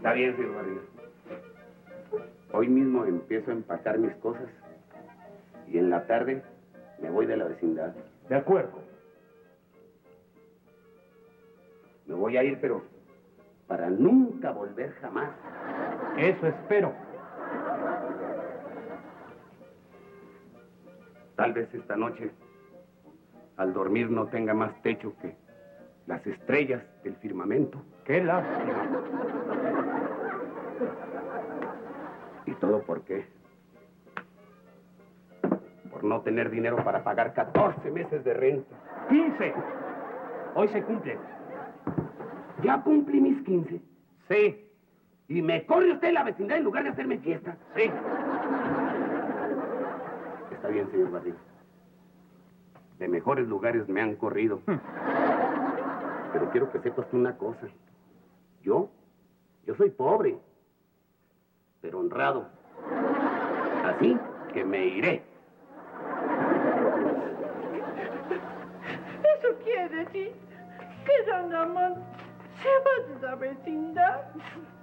Está bien, señor Barriga. Hoy mismo empiezo a empacar mis cosas y en la tarde me voy de la vecindad. De acuerdo. Me voy a ir, pero para nunca volver jamás. Eso espero. Tal vez esta noche, al dormir, no tenga más techo que las estrellas del firmamento. ¡Qué lástima! ¿Y todo por qué? Por no tener dinero para pagar 14 meses de renta. 15. Hoy se cumple. ¿Ya cumplí mis 15? Sí. ¿Y me corre usted en la vecindad en lugar de hacerme fiesta? Sí. Está bien, señor Barriga. De mejores lugares me han corrido. Pero quiero que sepas tú una cosa. Yo soy pobre, pero honrado. Así que me iré. ¿Eso quiere decir que Don Ramón se va de la vecindad?